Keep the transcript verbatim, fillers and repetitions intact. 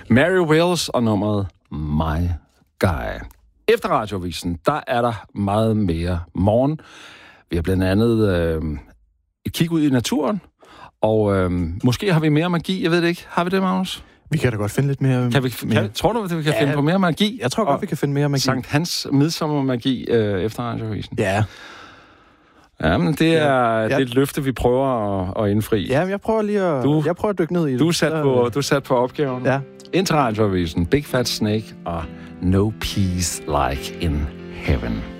Mary Wells og nummeret My Guy. Efter Radioavisen, der er der meget mere morgen. Vi har blandt andet øh, et kig ud i naturen, og øh, måske har vi mere magi. Jeg ved det ikke. Har vi det, Magnus? Vi kan da godt finde lidt mere... Kan vi, kan, tror du, at vi kan ja, finde på mere magi? Jeg tror godt, og vi kan finde mere magi. Sankt Hans midsommermagi øh, efter Radioavisen. Ja. Ja, men det er, ja. det er et løfte, vi prøver at, at indfri. Ja, jeg prøver lige at, du, jeg prøver at dykke ned i det. Du er sat, på, du er sat på opgaven. Ja. Ind til Radioavisen. Big Fat Snake og No Peace Like in Heaven.